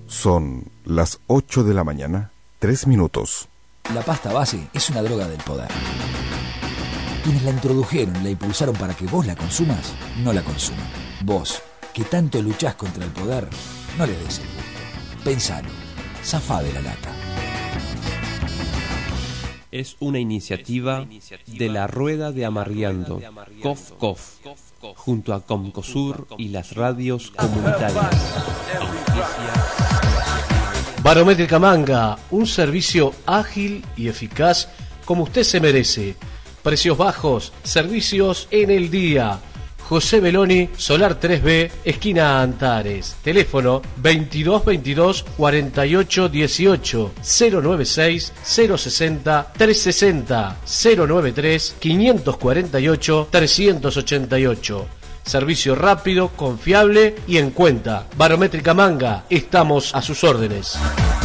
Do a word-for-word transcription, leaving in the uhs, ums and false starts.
Son las ocho de la mañana, tres minutos. La pasta base es una droga del poder. Quienes la introdujeron y la impulsaron para que vos la consumas, no la consuman. Vos, que tanto luchás contra el poder, no le des el gusto. Pensalo. Zafá de la lata. Es una iniciativa de la Rueda de Amargueando, Cof Cof, junto a Comcosur y las radios comunitarias. Barométrica Manga, un servicio ágil y eficaz como usted se merece. Precios bajos, servicios en el día. José Beloni, Solar tres B, esquina Antares. Teléfono veintidós veintidós cuarenta y ocho dieciocho, cero noventa y seis cero sesenta trescientos sesenta, cero noventa y tres quinientos cuarenta y ocho trescientos ochenta y ocho. Servicio rápido, confiable y en cuenta. Barométrica Manga, estamos a sus órdenes.